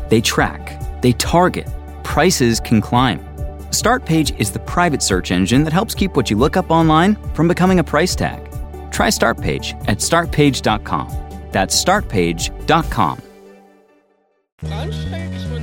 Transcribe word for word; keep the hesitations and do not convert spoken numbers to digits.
They track, they target, prices can climb. Startpage is the private search engine that helps keep what you look up online from becoming a price tag. Try Startpage at start page dot com. That's start page dot com. Ansteckst